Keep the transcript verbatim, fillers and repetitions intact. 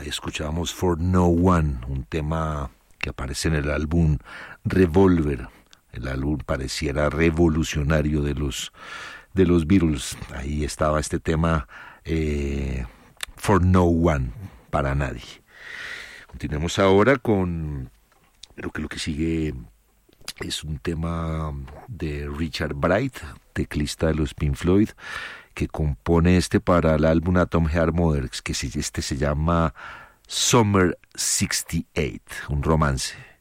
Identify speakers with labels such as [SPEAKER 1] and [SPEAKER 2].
[SPEAKER 1] Ahí escuchábamos For No One, un tema que aparece en el álbum Revolver. El álbum pareciera revolucionario de los, de los Beatles. Ahí estaba este tema eh, For No One, para nadie. Continuemos ahora con, creo que lo que sigue es un tema de Richard Bright, teclista de los Pink Floyd, que compone este para el álbum Atom Heart Mother, que este se llama Summer sesenta y ocho, un romance.